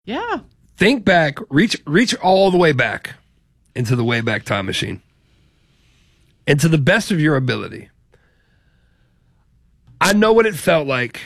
Yeah. Think back, reach all the way back into the Wayback Time Machine. And to the best of your ability, I know what it felt like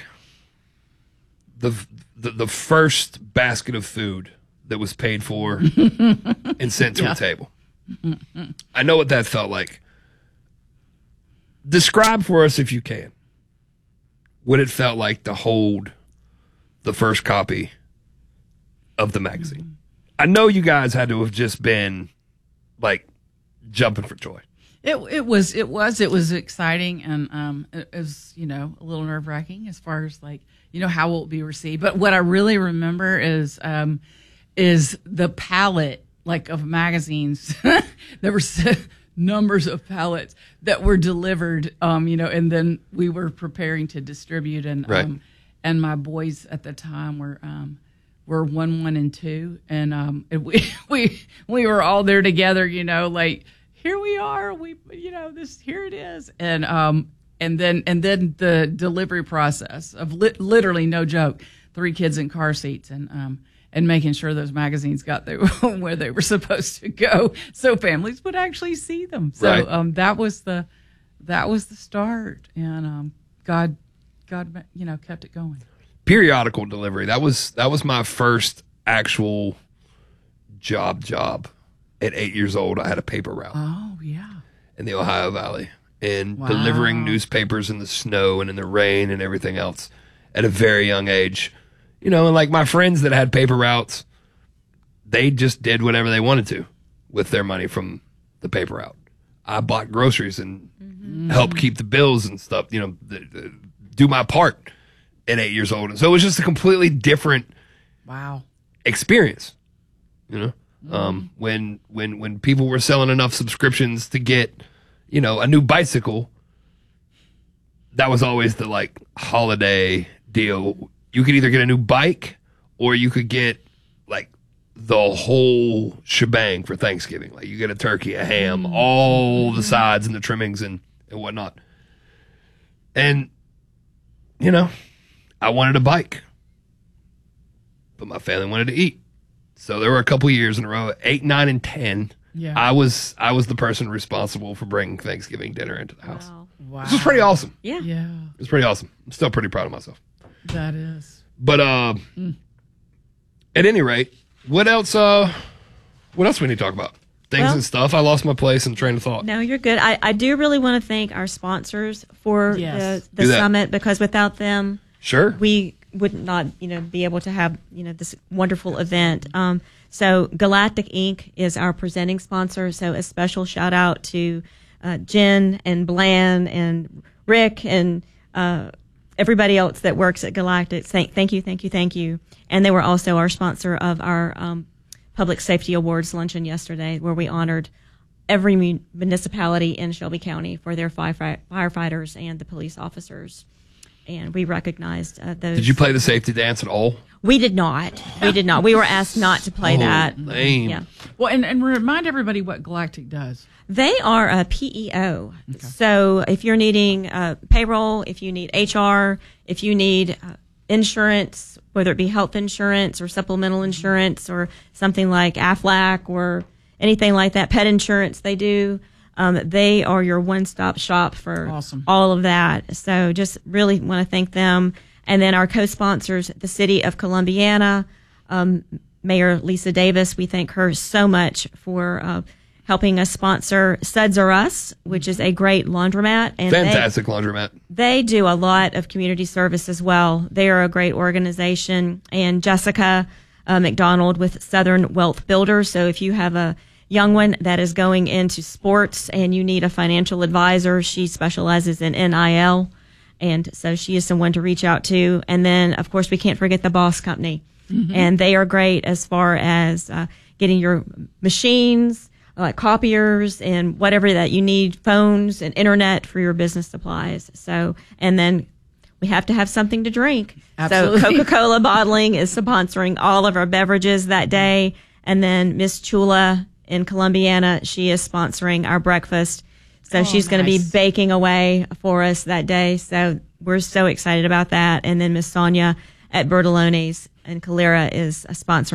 the first basket of food that was paid for and sent to a table. I know what that felt like. Describe for us, if you can, what it felt like to hold the first copy of the magazine. I know you guys had to have just been like jumping for joy. It was exciting, and it was, a little nerve wracking as far as like, how will it be received. But what I really remember is the palette, like, of magazines. There were numbers of pallets that were delivered, and then we were preparing to distribute, and right. And my boys at the time were 1, 1, and 2, and we were all there together, like, here we are, here it is, and then the delivery process of literally, no joke, 3 kids in car seats, and making sure those magazines got there where they were supposed to go, so families would actually see them. So right. That was the start, and God, kept it going. Periodical delivery. That was my first actual job. At 8 years old, I had a paper route. Oh, yeah. In the Ohio Valley, and wow. delivering newspapers in the snow and in the rain and everything else at a very young age. And like my friends that had paper routes, they just did whatever they wanted to with their money from the paper route. I bought groceries and helped keep the bills and stuff, do my part at 8 years old. And so it was just a completely different experience, when people were selling enough subscriptions to get, a new bicycle, that was always the like holiday deal. You could either get a new bike or you could get like the whole shebang for Thanksgiving. Like you get a turkey, a ham, all the sides and the trimmings and whatnot. And, I wanted a bike, but my family wanted to eat. So there were a couple years in a row, 8, 9, and 10. Yeah. I was the person responsible for bringing Thanksgiving dinner into the house. Wow. This was pretty awesome. Yeah. It was pretty awesome. I'm still pretty proud of myself. That is. But at any rate, what else we need to talk about? Things and stuff. I lost my place and train of thought. No, you're good. I do really want to thank our sponsors for the summit, because without them, we would not, be able to have, this wonderful event. So Galactic Inc. is our presenting sponsor. So a special shout out to Jen and Bland and Rick and everybody else that works at Galactic. Thank you. And they were also our sponsor of our Public Safety Awards luncheon yesterday, where we honored every municipality in Shelby County for their firefighters and the police officers. And we recognized those. Did you play the safety dance at all? We did not. We were asked not to play that. Lame. Yeah. Well, and remind everybody what Galactic does. They are a PEO. Okay. So if you're needing payroll, if you need HR, if you need insurance, whether it be health insurance or supplemental insurance or something like Aflac or anything like that, pet insurance they do. They are your one-stop shop for all of that. So just really want to thank them. And then our co-sponsors, the City of Columbiana, Mayor Lisa Davis, we thank her so much for helping us sponsor Suds R Us, which is a great laundromat. And fantastic laundromat. They do a lot of community service as well. They are a great organization. And Jessica McDonald with Southern Wealth Builders. So if you have a young one that is going into sports and you need a financial advisor, she specializes in NIL. And so she is someone to reach out to. And then, of course, we can't forget the Boss Company. And they are great as far as getting your machines, like copiers and whatever that you need, phones and internet for your business supplies. So, and then we have to have something to drink. Absolutely. So Coca-Cola Bottling is sponsoring all of our beverages that day. And then Miss Chula in Columbiana, she is sponsoring our breakfast. So she's going to be baking away for us that day. So we're so excited about that. And then Miss Sonia at Bertoloni's and Calera is sponsoring